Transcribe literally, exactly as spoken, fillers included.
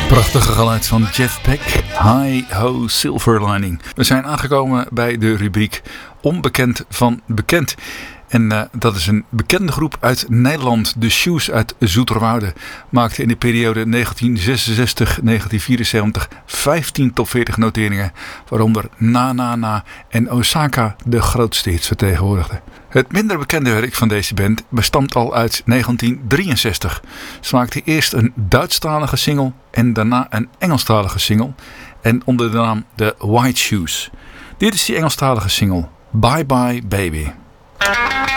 Prachtige geluid van Jeff Beck. Hi Ho Silver Lining. We zijn aangekomen bij de rubriek Onbekend van Bekend. En uh, dat is een bekende groep uit Nederland. The Shoes uit Zoeterwoude maakte in de periode negentien zesenzestig tot negentien vierenzeventig vijftien top veertig noteringen. Waaronder Na Na Na en Osaka de grootste hits vertegenwoordigden. Het minder bekende werk van deze band bestamt al uit negentien drieënzestig. Ze maakte eerst een Duitsstalige single en daarna een Engelstalige single. En onder de naam The White Shoes. Dit is die Engelstalige single Bye Bye Baby.